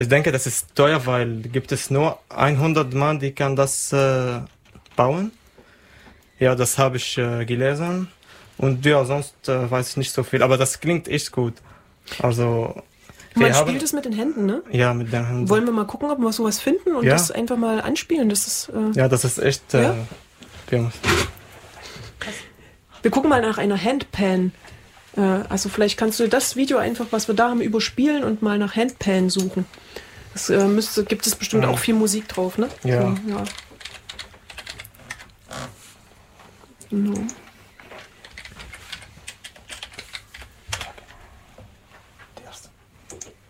Ich denke, das ist teuer, weil gibt es nur 100 Mann, die kann das bauen. Ja, das habe ich gelesen. Und ja, sonst weiß ich nicht so viel. Aber das klingt echt gut. Also Man spielt es mit den Händen, ne? Ja, mit den Händen. Wollen wir mal gucken, ob wir sowas finden und das einfach mal anspielen? Das ist, ja, das ist echt. Ja? Wir gucken mal nach einer Handpan. Also vielleicht kannst du das Video einfach, was wir da haben, überspielen und mal nach Handpan suchen. Das gibt es bestimmt auch viel Musik drauf, ne? Ja. So, ja. No.